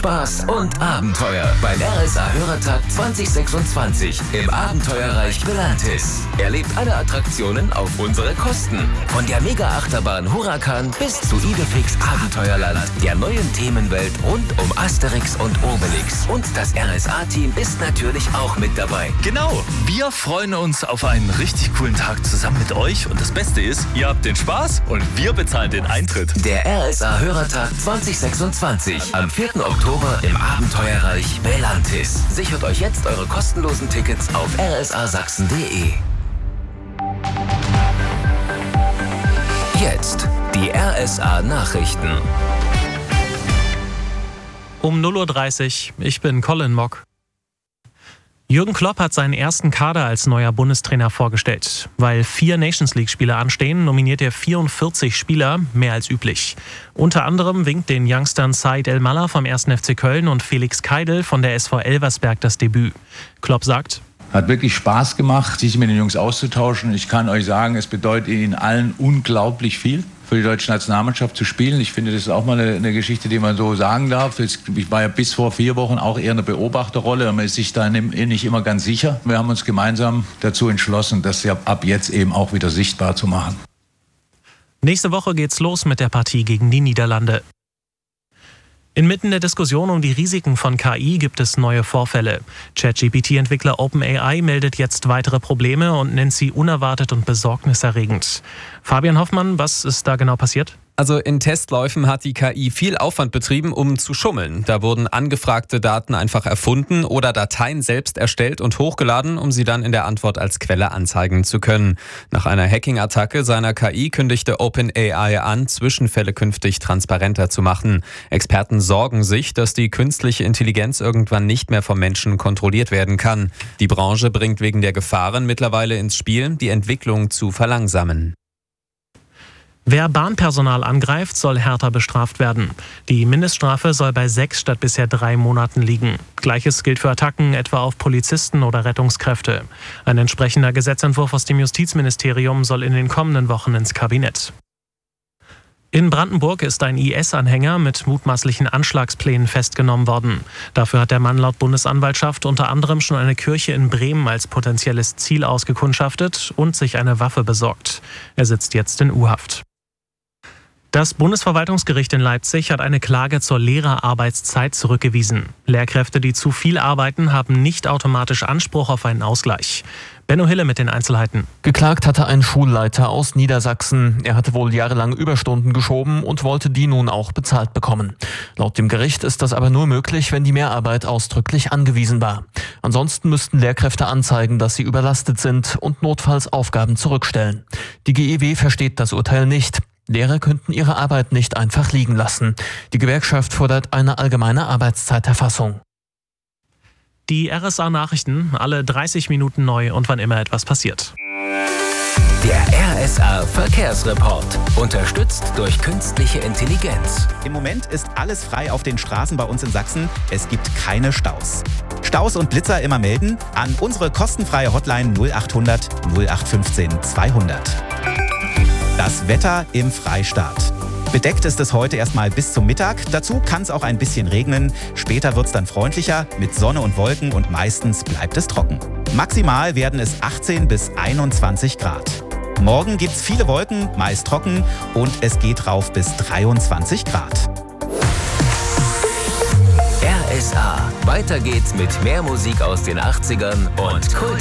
Spaß und Abenteuer beim RSA Hörertag 2026 im Abenteuerreich Belantis. Erlebt alle Attraktionen auf unsere Kosten. Von der Mega-Achterbahn Huracan bis zu Idefix Abenteuerland, der neuen Themenwelt rund um Asterix und Obelix. Und das RSA-Team ist natürlich auch mit dabei. Genau, wir freuen uns auf einen richtig coolen Tag zusammen mit euch. Und das Beste ist, ihr habt den Spaß und wir bezahlen den Eintritt. Der RSA Hörertag 2026 am 4. Oktober im Abenteuerreich Belantis. Sichert euch jetzt eure kostenlosen Tickets auf rsasachsen.de. Jetzt die RSA Nachrichten. Um 0:30 Uhr, ich bin Colin Mock. Jürgen Klopp hat seinen ersten Kader als neuer Bundestrainer vorgestellt. Weil 4 Nations-League-Spiele anstehen, nominiert er 44 Spieler, mehr als üblich. Unter anderem winkt den Youngstern Said El-Mallah vom 1. FC Köln und Felix Keidel von der SV Elversberg das Debüt. Klopp sagt: Hat wirklich Spaß gemacht, sich mit den Jungs auszutauschen. Ich kann euch sagen, es bedeutet ihnen allen unglaublich viel, für die deutsche Nationalmannschaft zu spielen. Ich finde, das ist auch mal eine Geschichte, die man so sagen darf. Ich war ja bis vor 4 Wochen auch eher eine Beobachterrolle und man ist sich da nicht immer ganz sicher. Wir haben uns gemeinsam dazu entschlossen, das ja ab jetzt eben auch wieder sichtbar zu machen. Nächste Woche geht's los mit der Partie gegen die Niederlande. Inmitten der Diskussion um die Risiken von KI gibt es neue Vorfälle. ChatGPT-Entwickler OpenAI meldet jetzt weitere Probleme und nennt sie unerwartet und besorgniserregend. Fabian Hoffmann, was ist da genau passiert? Also in Testläufen hat die KI viel Aufwand betrieben, um zu schummeln. Da wurden angefragte Daten einfach erfunden oder Dateien selbst erstellt und hochgeladen, um sie dann in der Antwort als Quelle anzeigen zu können. Nach einer Hacking-Attacke seiner KI kündigte OpenAI an, Zwischenfälle künftig transparenter zu machen. Experten sorgen sich, dass die künstliche Intelligenz irgendwann nicht mehr vom Menschen kontrolliert werden kann. Die Branche bringt wegen der Gefahren mittlerweile ins Spiel, die Entwicklung zu verlangsamen. Wer Bahnpersonal angreift, soll härter bestraft werden. Die Mindeststrafe soll bei 6 statt bisher 3 Monaten liegen. Gleiches gilt für Attacken etwa auf Polizisten oder Rettungskräfte. Ein entsprechender Gesetzentwurf aus dem Justizministerium soll in den kommenden Wochen ins Kabinett. In Brandenburg ist ein IS-Anhänger mit mutmaßlichen Anschlagsplänen festgenommen worden. Dafür hat der Mann laut Bundesanwaltschaft unter anderem schon eine Kirche in Bremen als potenzielles Ziel ausgekundschaftet und sich eine Waffe besorgt. Er sitzt jetzt in U-Haft. Das Bundesverwaltungsgericht in Leipzig hat eine Klage zur Lehrerarbeitszeit zurückgewiesen. Lehrkräfte, die zu viel arbeiten, haben nicht automatisch Anspruch auf einen Ausgleich. Benno Hille mit den Einzelheiten. Geklagt hatte ein Schulleiter aus Niedersachsen. Er hatte wohl jahrelang Überstunden geschoben und wollte die nun auch bezahlt bekommen. Laut dem Gericht ist das aber nur möglich, wenn die Mehrarbeit ausdrücklich angewiesen war. Ansonsten müssten Lehrkräfte anzeigen, dass sie überlastet sind und notfalls Aufgaben zurückstellen. Die GEW versteht das Urteil nicht. Lehrer könnten ihre Arbeit nicht einfach liegen lassen. Die Gewerkschaft fordert eine allgemeine Arbeitszeiterfassung. Die RSA-Nachrichten, alle 30 Minuten neu und wann immer etwas passiert. Der RSA-Verkehrsreport, unterstützt durch künstliche Intelligenz. Im Moment ist alles frei auf den Straßen bei uns in Sachsen. Es gibt keine Staus. Staus und Blitzer immer melden an unsere kostenfreie Hotline 0800 0815 200. Das Wetter im Freistaat. Bedeckt ist es heute erstmal bis zum Mittag. Dazu kann es auch ein bisschen regnen. Später wird es dann freundlicher mit Sonne und Wolken und meistens bleibt es trocken. Maximal werden es 18 bis 21 Grad. Morgen gibt es viele Wolken, meist trocken und es geht rauf bis 23 Grad. RSA. Weiter geht's mit mehr Musik aus den 80ern und Kult